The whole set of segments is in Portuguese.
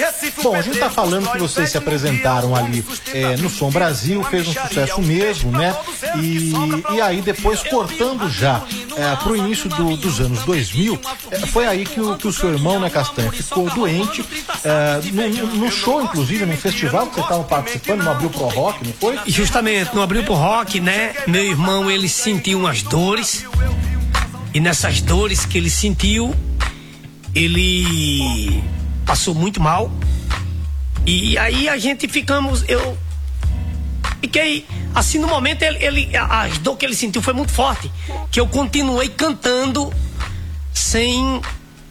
Bom, a gente tá falando que vocês se apresentaram ali no Som Brasil, fez um sucesso mesmo, né? E aí depois, cortando já pro início dos anos 2000, foi aí que o seu irmão, né, Castanha, ficou doente, no show, inclusive, num festival que você estava participando, no Abril Pro Rock, não foi? Justamente, no Abril Pro Rock, né, meu irmão, ele sentiu umas dores, e nessas dores que ele sentiu, ele passou muito mal, e aí a gente eu fiquei assim, no momento a dor que ele sentiu foi muito forte, que eu continuei cantando sem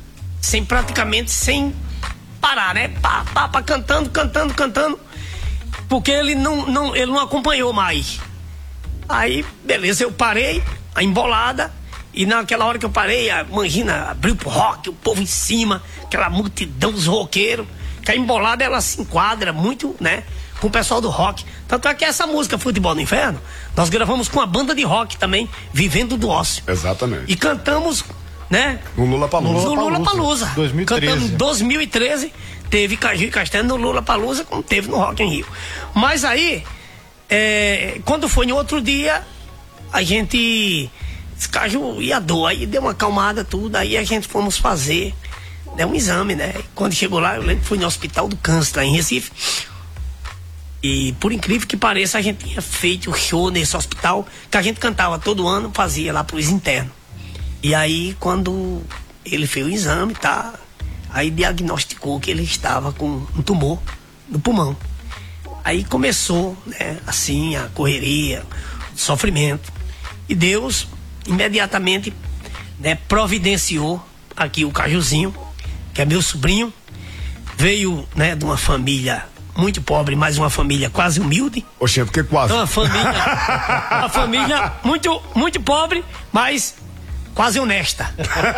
parar, né? Cantando, porque ele não acompanhou mais. Aí, beleza, eu parei, a embolada, e naquela hora que eu parei, imagina, Abriu Pro Rock, o povo em cima, aquela multidão dos roqueiros, que a embolada ela se enquadra muito, né, com o pessoal do rock. Tanto é que essa música Futebol no Inferno, nós gravamos com a banda de rock também, Vivendo do Ócio. Exatamente. E cantamos, né, no Lollapalooza. 2013. Cantamos em 2013, teve Caju e Castanha no Lollapalooza, como teve no Rock in Rio. Mas aí, quando foi no outro dia, a gente, Caju e a dor, aí deu uma acalmada tudo, aí a gente fomos fazer, né, um exame, né. Quando chegou lá, eu lembro que fui no Hospital do Câncer, lá em Recife. E por incrível que pareça, a gente tinha feito o show nesse hospital, que a gente cantava todo ano, fazia lá pros internos. E aí, quando ele fez o exame, tá, aí diagnosticou que ele estava com um tumor no pulmão. Aí começou, né, assim, a correria, o sofrimento. E Deus imediatamente, né, providenciou aqui o Cajuzinho, que é meu sobrinho, veio, né, de uma família muito pobre, mas uma família quase humilde. Oxe, porque quase. Uma família muito, muito pobre, mas quase honesta.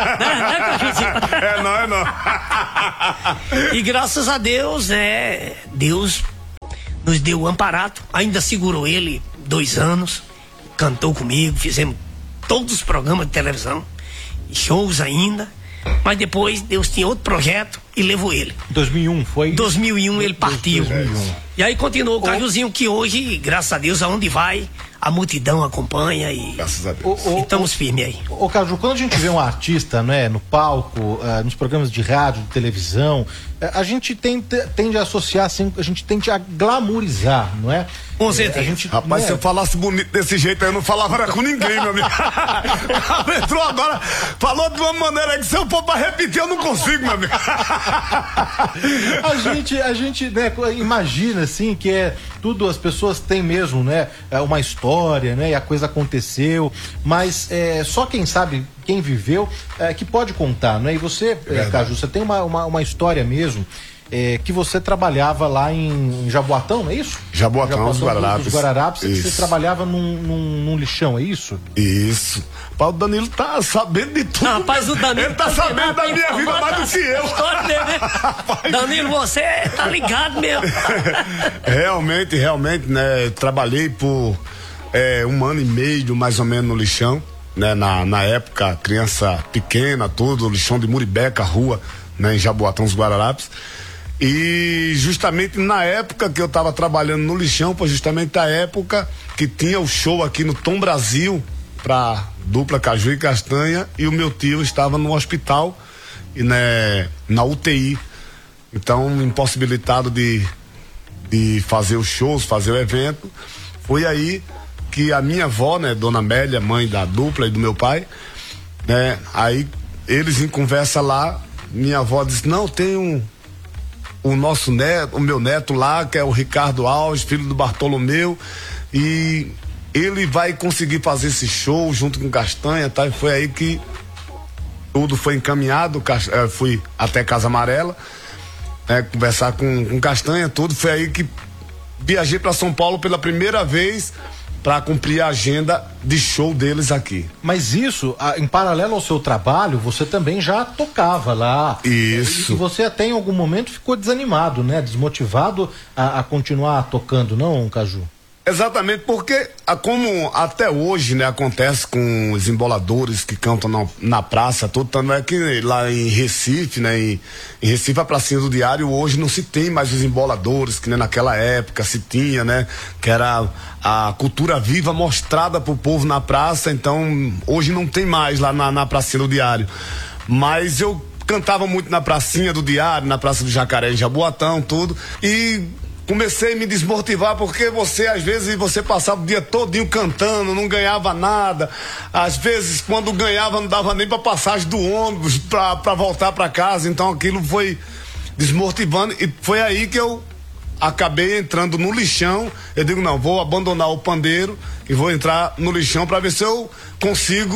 Não. E graças a Deus, né, Deus nos deu o amparato, ainda segurou ele 2 anos, cantou comigo, fizemos todos os programas de televisão, shows ainda, mas depois Deus tinha outro projeto e levou ele. 2001 foi? 2001 ele partiu. 2001. E aí continuou o Cajuzinho, que hoje, graças a Deus, aonde vai, a multidão acompanha e graças a Deus. E estamos firmes aí. Ô Caju, quando a gente vê um artista, né, no palco, nos programas de rádio, de televisão, a gente tende a associar, assim, a gente tende a glamourizar, não é? Com certeza. Rapaz, se eu falasse bonito desse jeito aí, eu não falava com ninguém, meu amigo. Entrou agora, falou de uma maneira que se eu for pra repetir, eu não consigo, meu amigo. A gente, né, imagina, assim, que tudo, as pessoas têm mesmo, né, uma história, né, e a coisa aconteceu, mas só quem sabe, quem viveu, que pode contar, né? E você, Caju, você tem uma história mesmo, que você trabalhava lá em Jaboatão, não é isso? Jaboatão, dos Guararapes, que você trabalhava num lixão, é isso? Isso. O Danilo tá sabendo de tudo. Não, rapaz, o Danilo ele tá sabendo da minha vida mais do que eu. Danilo, você tá ligado mesmo. Realmente, né? Trabalhei por 1 ano e meio, mais ou menos, no lixão, né? Na época, criança pequena, tudo, lixão de Muribeca, rua, né? Em Jaboatão, dos Guararapes. E justamente na época que eu tava trabalhando no lixão, foi justamente a época que tinha o show aqui no Tom Brasil pra dupla Caju e Castanha, e o meu tio estava no hospital, e, né, na UTI. Então, impossibilitado de fazer os shows, fazer o evento. Foi aí que a minha avó, né, Dona Amélia, mãe da dupla e do meu pai, né, aí eles em conversa lá, minha avó disse: não, tem o nosso neto, o meu neto lá, que é o Ricardo Alves, filho do Bartolomeu, e ele vai conseguir fazer esse show junto com Castanha, tá? E foi aí que tudo foi encaminhado. Fui até Casa Amarela, né, conversar com Castanha, tudo. Foi aí que viajei para São Paulo pela primeira vez para cumprir a agenda de show deles aqui. Mas isso, em paralelo ao seu trabalho, você também já tocava lá. Isso. E você até em algum momento ficou desanimado, né? Desmotivado a continuar tocando, não, Caju? Exatamente, porque como até hoje, né, acontece com os emboladores que cantam na praça, tudo, tanto é que lá em Recife, né, em Recife, a pracinha do Diário, hoje não se tem mais os emboladores, que nem naquela época se tinha, né, que era a cultura viva mostrada pro povo na praça, então hoje não tem mais lá na pracinha do Diário. Mas eu cantava muito na pracinha do Diário, na Praça do Jacaré, em Jaboatão, tudo, e comecei a me desmotivar, porque às vezes você passava o dia todinho cantando, não ganhava nada, às vezes quando ganhava não dava nem pra passagem do ônibus pra voltar pra casa, então aquilo foi desmotivando, e foi aí que eu acabei entrando no lixão. Eu digo, não, vou abandonar o pandeiro e vou entrar no lixão para ver se eu consigo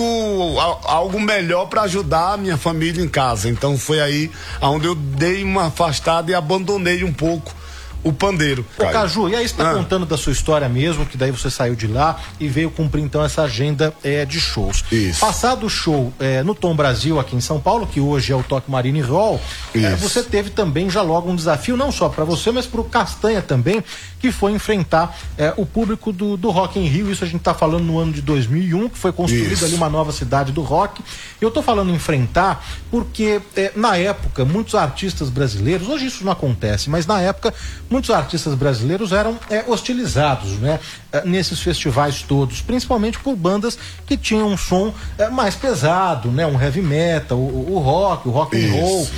algo melhor para ajudar a minha família em casa. Então foi aí onde eu dei uma afastada e abandonei um pouco o pandeiro. Ô Caju, e aí você tá contando da sua história mesmo, que daí você saiu de lá e veio cumprir então essa agenda de shows. Isso. Passado o show no Tom Brasil aqui em São Paulo, que hoje é o Toque Marine Hall, você teve também já logo um desafio, não só para você, mas pro Castanha também, que foi enfrentar o público do Rock in Rio. Isso a gente tá falando no ano de 2001, que foi construída ali uma nova cidade do rock. Eu tô falando enfrentar porque na época muitos artistas brasileiros, hoje isso não acontece, mas na época muitos artistas brasileiros eram hostilizados, né, nesses festivais todos, principalmente por bandas que tinham um som mais pesado, né, um heavy metal, o rock and roll.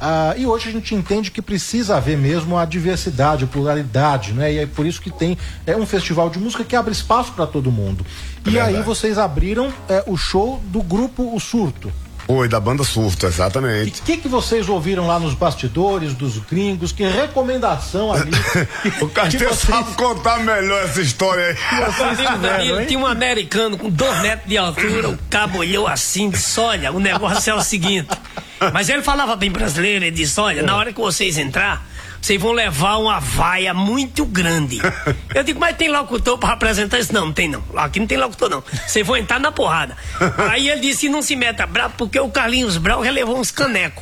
E hoje a gente entende que precisa haver mesmo a diversidade, a pluralidade, né? E é por isso que tem um festival de música que abre espaço para todo mundo. E aí vocês abriram o show do grupo O Surto. Oi, da banda Surto, exatamente. E o que vocês ouviram lá nos bastidores dos gringos? Que recomendação ali? O Castanho sabe contar melhor essa história aí. Tinha um americano com 2 metros de altura, o cabo olhou assim, disse, olha, o negócio é o seguinte. Mas ele falava bem brasileiro, ele disse, olha, na hora que vocês entrar, vocês vão levar uma vaia muito grande. Eu digo, mas tem locutor pra apresentar isso? Não, não tem não. Aqui não tem locutor não. Vocês vão entrar na porrada. Aí ele disse, não se meta bravo, porque o Carlinhos Brau relevou uns canecos.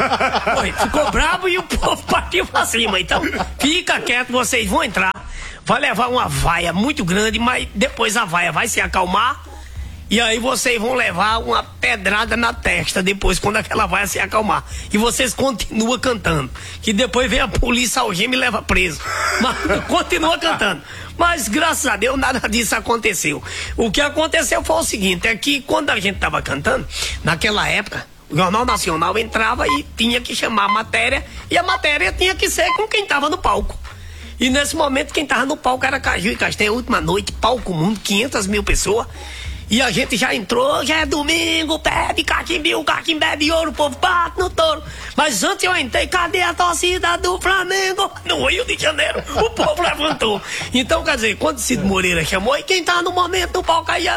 Ficou bravo e o povo partiu pra cima. Então, fica quieto, vocês vão entrar. Vai levar uma vaia muito grande, mas depois a vaia vai se acalmar. E aí vocês vão levar uma pedrada na testa depois, quando aquela vai se acalmar. E vocês continuam cantando. Que depois vem a polícia algema e leva preso. Mas continua cantando. Mas graças a Deus nada disso aconteceu. O que aconteceu foi o seguinte, é que quando a gente tava cantando, naquela época, o Jornal Nacional entrava e tinha que chamar a matéria, e a matéria tinha que ser com quem tava no palco. E nesse momento quem tava no palco era Caju e Castanha, última noite, palco mundo, 500 mil pessoas. E a gente já entrou, já é domingo, pede caquimbiu, caquimbé de ouro, o povo bate no touro. Mas antes eu entrei, cadê a torcida do Flamengo? No Rio de Janeiro, o povo levantou. Então, quer dizer, quando Cid Moreira chamou, e quem tá no momento do palco aí,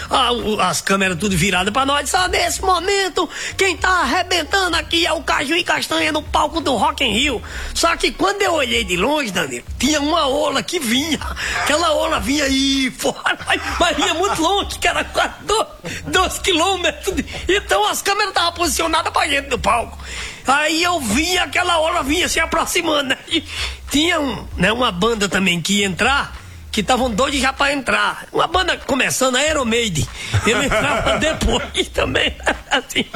as câmeras tudo viradas pra nós, só nesse momento, quem tá arrebentando aqui é o Caju e Castanha no palco do Rock in Rio. Só que quando eu olhei de longe, Danilo, tinha uma ola que vinha, aquela ola vinha aí fora, mas vinha muito longe, que era quase 2 quilômetros. Então as câmeras estavam posicionadas pra gente do palco. Aí eu vi aquela ola vinha se aproximando, né? E tinha uma banda também que ia entrar, que estavam doidos já pra entrar. Uma banda começando, a Iron Maiden. Ele entrava depois também. Assim.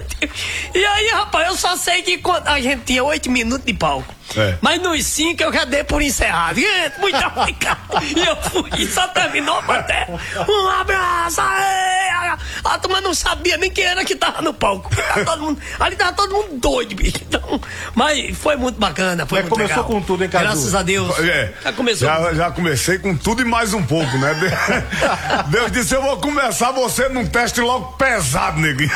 E aí, rapaz, eu só sei que a gente tinha 8 minutos de palco. Mas nos 5 eu já dei por encerrado. Muito obrigado. E eu fui, e só terminou até. Um abraço aí. A turma não sabia nem quem era que tava no palco. Ali tava todo mundo doido, bicho. Então, mas foi muito bacana. Foi muito começou legal. Com tudo, hein, Caju? Graças a Deus. Já começou. Já comecei com tudo e mais um pouco, né? Deus disse, eu vou começar você num teste logo pesado, neguinho.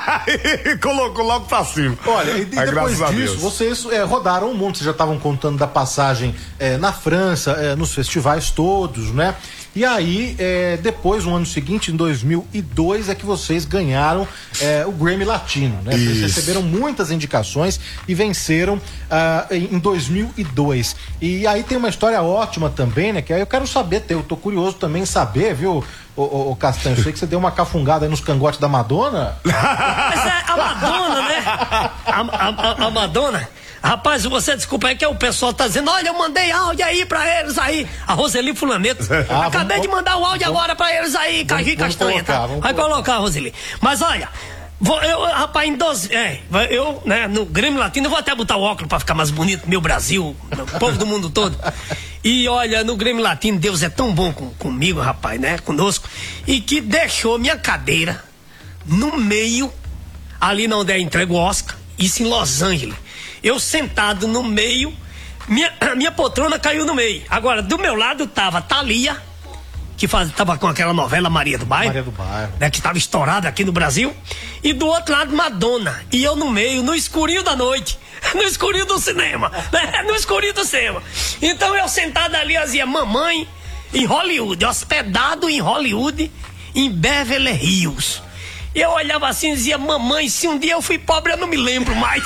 E colocou logo pra cima. Olha, e depois disso, vocês rodaram um monte. Vocês já estavam contando da passagem na França, nos festivais todos, né? E aí, depois, no ano seguinte, em 2002, é que vocês ganharam o Grammy Latino, né? Vocês receberam muitas indicações e venceram em 2002. E aí tem uma história ótima também, né? Que aí eu quero saber, eu tô curioso também em saber, viu, ô Castanho, eu sei que você deu uma cafungada aí nos cangotes da Madonna. Mas a Madonna, né? A Madonna... Rapaz, você desculpa, é que o pessoal tá dizendo, olha, eu mandei áudio aí pra eles aí. A Roseli Fulaneto. Acabei de mandar o áudio agora pra eles aí, Caju e Castanha, tá? Vai colocar, Roseli. Mas olha, rapaz, no Grêmio Latino, eu vou até botar o óculos pra ficar mais bonito, meu Brasil, o povo do mundo todo. E olha, no Grêmio Latino, Deus é tão bom comigo, rapaz, né? Conosco. E que deixou minha cadeira no meio, ali onde é entregue o Oscar, isso em Los Angeles. Eu sentado no meio, minha poltrona caiu no meio. Agora, do meu lado tava Thalia, que tava com aquela novela Maria do Bairro. Maria do Bairro. Né, que tava estourada aqui no Brasil. E do outro lado, Madonna. E eu no meio, no escurinho da noite. No escurinho do cinema. Né? No escurinho do cinema. Então eu sentado ali, eu dizia, mamãe, em Hollywood, hospedado em Hollywood, em Beverly Hills. Eu olhava assim e dizia, mamãe, se um dia eu fui pobre, eu não me lembro mais.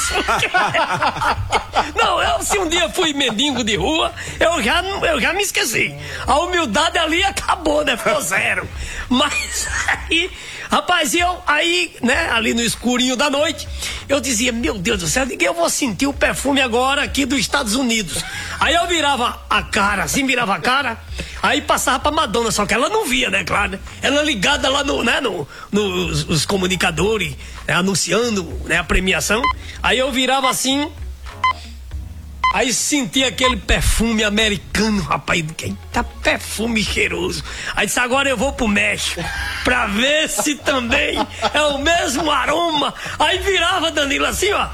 Não, se um dia eu fui mendigo de rua, eu já me esqueci. A humildade ali acabou, né? Ficou zero. Mas aí, rapaz, né, ali no escurinho da noite, eu dizia, meu Deus do céu, eu vou sentir o perfume agora aqui dos Estados Unidos. Aí eu virava a cara, aí passava pra Madonna, só que ela não via, né, claro, né? Ela ligada lá nos comunicadores, né, anunciando, né, a premiação. Aí eu virava assim, aí sentia aquele perfume americano, rapaz, eita, perfume cheiroso. Aí disse, agora eu vou pro México pra ver se também é o mesmo aroma. Aí virava, Danilo, assim, ó.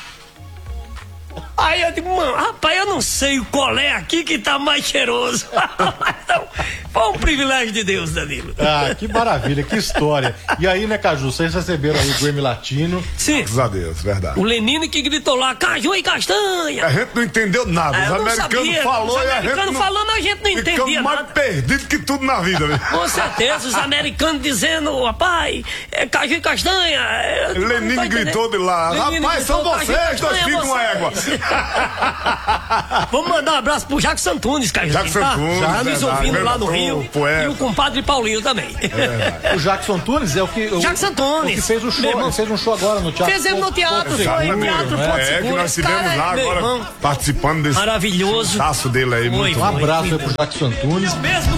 Aí eu digo, mano, rapaz, eu não sei qual é aqui que tá mais cheiroso. Então, foi um privilégio de Deus, Danilo. Ah, que maravilha, que história. E aí, né, Caju, vocês receberam aí o Grammy Latino. Sim. Graças a Deus, verdade. O Lenine que gritou lá, Caju e Castanha. A gente não entendeu nada. Os americanos falou e a gente não... falando, a gente não entendia nada. Ficamos mais perdidos que tudo na vida, velho. Com certeza, os americanos dizendo, rapaz, Caju e Castanha. Lenine gritou de lá, rapaz, são vocês, dois filhos com égua. Vamos mandar um abraço pro Jackson Antunes, Caju. Jackson Antunes, já nos ouvindo lá no Rio. Poeta. E o compadre Paulinho também. O Jackson Antunes é o que... Jackson Antunes. O que fez o show, ele fez um show agora no teatro. Fizemos no teatro, foi no Teatro Porto Seguro. Que nós estivemos lá agora, participando desse maravilhoso sucesso dele aí. Um abraço aí pro Jackson Antunes.